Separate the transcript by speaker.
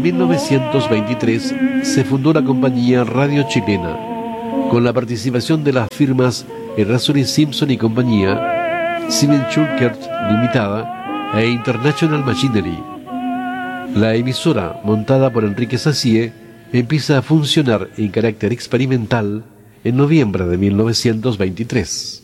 Speaker 1: En 1923 se fundó la compañía Radio Chilena, con la participación de las firmas Errázuriz Simpson y compañía, Siemens Schuckert Limitada e International Machinery. La emisora, montada por Enrique Sacie, empieza a funcionar en carácter experimental en noviembre de 1923.